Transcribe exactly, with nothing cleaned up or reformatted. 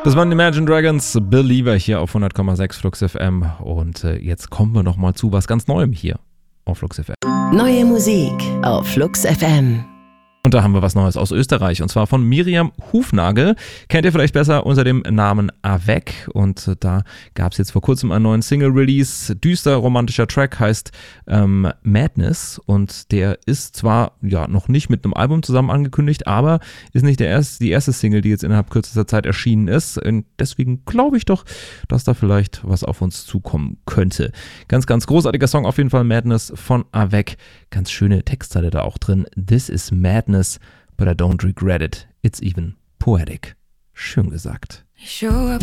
Das waren Imagine Dragons, Believer hier auf hundert Komma sechs Flux F M. Und äh, jetzt kommen wir nochmal zu was ganz Neuem hier auf Flux F M. Neue Musik auf Flux F M. Und da haben wir was Neues aus Österreich, und zwar von Miriam Hufnagel. Kennt ihr vielleicht besser unter dem Namen Avec. Und äh, da gab es jetzt vor kurzem einen neuen Single-Release. Düster romantischer Track, heißt ähm, Madness. Und der ist zwar ja noch nicht mit einem Album zusammen angekündigt, aber ist nicht der erste, die erste Single, die jetzt innerhalb kürzester Zeit erschienen ist. Und deswegen glaube ich doch, dass da vielleicht was auf uns zukommen könnte. Ganz, ganz großartiger Song auf jeden Fall, Madness von Avec. Ganz schöne Textzeile da auch drin. This is madness, but I don't regret it. It's even poetic. Schön gesagt. You show up